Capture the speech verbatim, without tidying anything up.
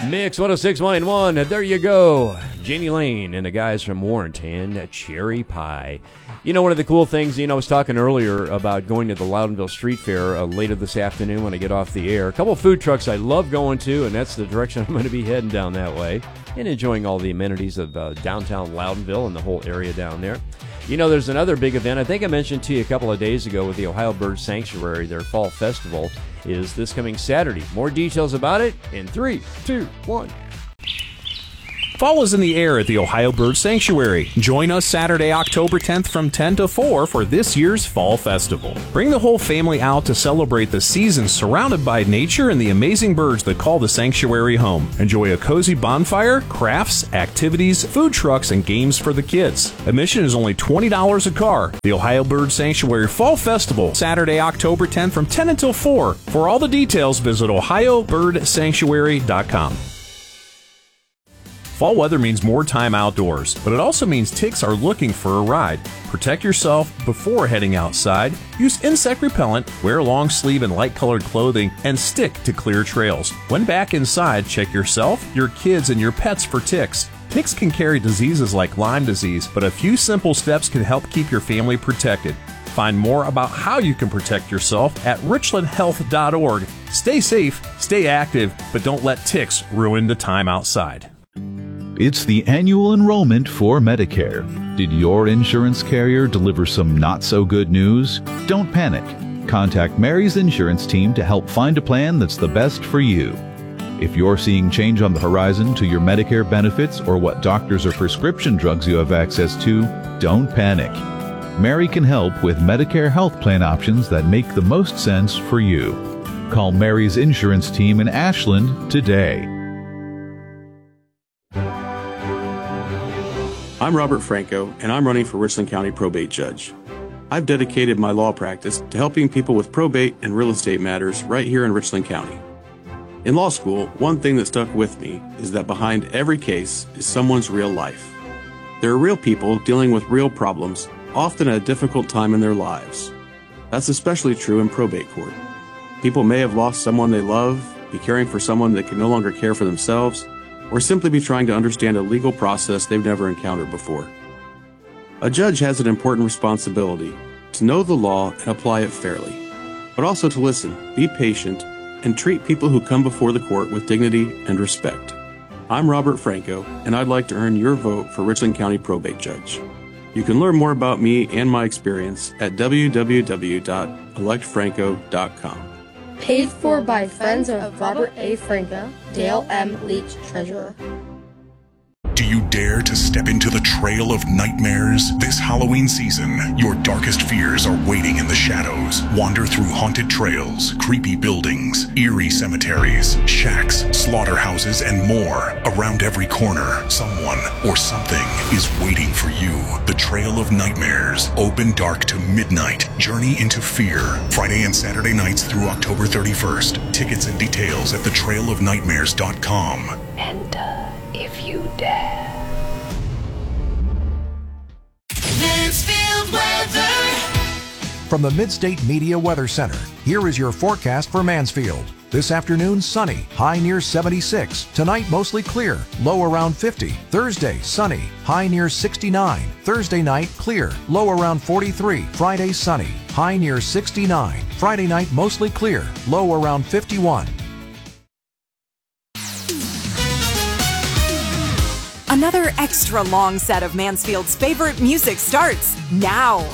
Mix one oh six point one. There you go. Janie Lane and the guys from Warrenton, Cherry Pie. You know, one of the cool things, you know, I was talking earlier about going to the Loudonville Street Fair uh, later this afternoon when I get off the air. A couple of food trucks I love going to, and that's the direction I'm going to be heading down that way and enjoying all the amenities of uh, downtown Loudonville and the whole area down there. You know, there's another big event. I think I mentioned to you a couple of days ago with the Ohio Bird Sanctuary. Their fall festival is this coming Saturday. More details about it in three, two, one. Fall is in the air at the Ohio Bird Sanctuary. Join us Saturday, October tenth from ten to four for this year's Fall Festival. Bring the whole family out to celebrate the season surrounded by nature and the amazing birds that call the sanctuary home. Enjoy a cozy bonfire, crafts, activities, food trucks, and games for the kids. Admission is only twenty dollars a car. The Ohio Bird Sanctuary Fall Festival, Saturday, October tenth from ten until four. For all the details, visit ohio bird sanctuary dot com. Fall weather means more time outdoors, but it also means ticks are looking for a ride. Protect yourself before heading outside. Use insect repellent, wear long sleeve and light colored clothing, and stick to clear trails. When back inside, check yourself, your kids, and your pets for ticks. Ticks can carry diseases like Lyme disease, but a few simple steps can help keep your family protected. Find more about how you can protect yourself at richland health dot org. Stay safe, stay active, but don't let ticks ruin the time outside. It's the annual enrollment for Medicare. Did your insurance carrier deliver some not-so-good news? Don't panic. Contact Mary's insurance team to help find a plan that's the best for you. If you're seeing change on the horizon to your Medicare benefits or what doctors or prescription drugs you have access to, don't panic. Mary can help with Medicare health plan options that make the most sense for you. Call Mary's insurance team in Ashland today. I'm Robert Franco, and I'm running for Richland County Probate Judge. I've dedicated my law practice to helping people with probate and real estate matters right here in Richland County. In law school, one thing that stuck with me is that behind every case is someone's real life. There are real people dealing with real problems, often at a difficult time in their lives. That's especially true in probate court. People may have lost someone they love, be caring for someone that can no longer care for themselves, or simply be trying to understand a legal process they've never encountered before. A judge has an important responsibility to know the law and apply it fairly, but also to listen, be patient, and treat people who come before the court with dignity and respect. I'm Robert Franco, and I'd like to earn your vote for Richland County Probate Judge. You can learn more about me and my experience at w w w dot elect franco dot com. Paid for by Friends of Robert A. Franco, Dale M. Leach, Treasurer. Do you dare to step into the trail of nightmares? This Halloween season, your darkest fears are waiting in the shadows. Wander through haunted trails, creepy buildings, eerie cemeteries, shacks, slaughterhouses, and more. Around every corner, someone or something is waiting for you. The Trail of Nightmares. Open dark to midnight. Journey into fear. Friday and Saturday nights through October thirty-first. Tickets and details at the trail of nightmares dot com. Enter if you dare. Mansfield weather. From the Midstate Media Weather Center, here is your forecast for Mansfield. This afternoon, sunny, high near seventy-six. Tonight, mostly clear, low around fifty. Thursday, sunny, high near sixty-nine. Thursday night, clear, low around forty-three. Friday, sunny, high near sixty-nine. Friday night, mostly clear, low around fifty-one. Another extra long set of Mansfield's favorite music starts now.